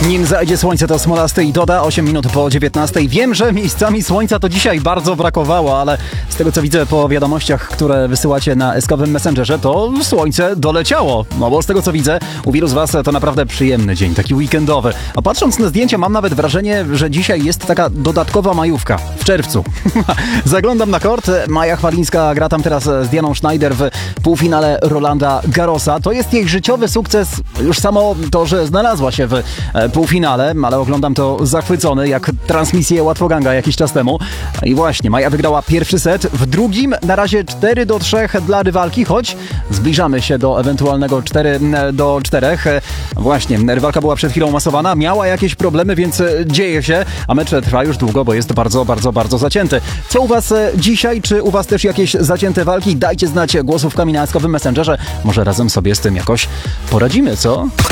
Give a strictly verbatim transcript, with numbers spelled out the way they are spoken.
Nim zajdzie słońce, to Smolasty i Doda, osiem minut po dziewiętnastej. Wiem, że miejscami słońca to dzisiaj bardzo brakowało, ale z tego co widzę po wiadomościach, które wysyłacie na eskowym Messengerze, to słońce doleciało. No bo z tego co widzę, u wielu z was to naprawdę przyjemny dzień, taki weekendowy. A patrząc na zdjęcia, mam nawet wrażenie, że dzisiaj jest taka dodatkowa majówka w czerwcu. Zaglądam na kort, Maja Chwalińska gra tam teraz z Dianą Schneider w półfinale Rolanda Garrosa. To jest jej życiowy sukces, już samo to, że znalazła się w półfinale, ale oglądam to zachwycony, jak transmisję Łatwoganga jakiś czas temu. I właśnie, Maja wygrała pierwszy set, w drugim na razie cztery do trzech dla rywalki, choć zbliżamy się do ewentualnego cztery do czterech. Właśnie, rywalka była przed chwilą masowana, miała jakieś problemy, więc dzieje się, a mecz trwa już długo, bo jest bardzo, bardzo, bardzo zacięty. Co u was dzisiaj? Czy u was też jakieś zacięte walki? Dajcie znać głosówkami na eskowym Messengerze. Może razem sobie z tym jakoś poradzimy, co?